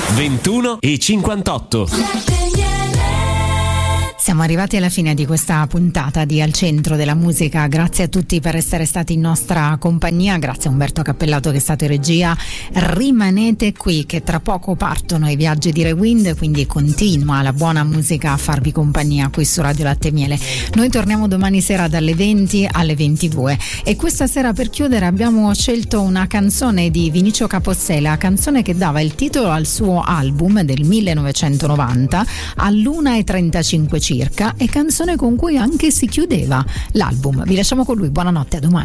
21:58. Siamo arrivati alla fine di questa puntata di Al Centro della Musica. Grazie a tutti per essere stati in nostra compagnia, grazie a Umberto Cappellato che è stato in regia. Rimanete qui che tra poco partono i viaggi di Rewind, quindi continua la buona musica a farvi compagnia qui su Radio Latte e Miele. Noi torniamo domani sera dalle 20 alle 22 e questa sera per chiudere abbiamo scelto una canzone di Vinicio Capossela, canzone che dava il titolo al suo album del 1990 all'1:35 circa e canzone con cui anche si chiudeva l'album. Vi lasciamo con lui, buonanotte, a domani.